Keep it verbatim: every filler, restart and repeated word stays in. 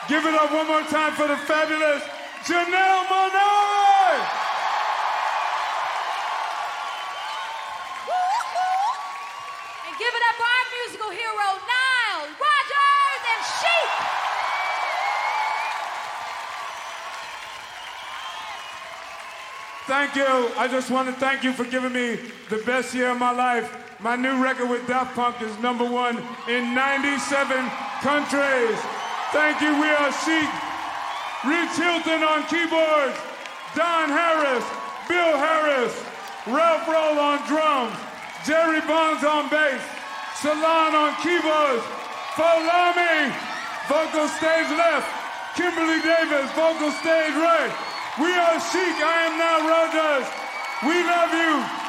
Give it up one more time for the fabulous Janelle Monáe! And give it up for our musical hero, Nile Rodgers and Chic! Thank you. I just want to thank you for giving me the best year of my life. My new record with Daft Punk is number one in ninety-seven countries. Thank you, we are Chic. Rich Hilton on keyboards, Don Harris, Bill Harris, Ralph Roll on drums, Jerry Bonds on bass, Salon on keyboards, Folami, vocal stage left, Kimberly Davis, vocal stage right. We are Chic, I am Nile Rodgers. We love you.